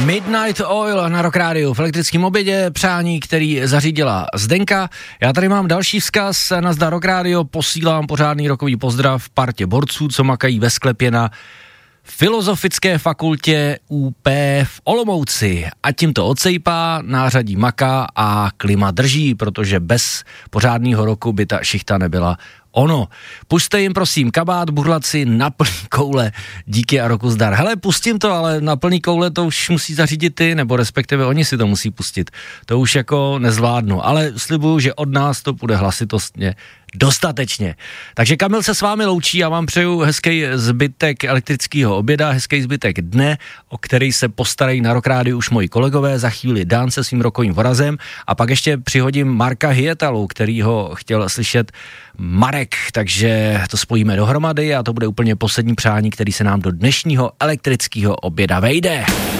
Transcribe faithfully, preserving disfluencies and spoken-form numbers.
Midnight Oil na Rock Radio v elektrickém obědě, přání, který zařídila Zdenka. Já tady mám další vzkaz na Zdar Rock Radio, posílám pořádný rokový pozdrav partě borců, co makají ve sklepě na Filozofické fakultě U P v Olomouci. A tím to odsejpá, nářadí maká a klima drží, protože bez pořádného roku by ta šichta nebyla ono. Puste jim prosím kabát, burlaci na plný koule, díky a roku zdar. Hele, pustím to, ale na plný koule to už musí zařídit ty, nebo respektive oni si to musí pustit. To už jako nezvládnu, ale slibuju, že od nás to bude hlasitostně dostatečně. Takže Kamil se s vámi loučí, já vám přeju hezký zbytek elektrického oběda, hezký zbytek dne, o který se postarají na Rock Radio už moji kolegové, za chvíli Dan se svým rokovým vorazem a pak ještě přihodím Marka Hyetalu, který ho chtěl slyšet Marek, takže to spojíme dohromady a to bude úplně poslední přání, který se nám do dnešního elektrického oběda vejde.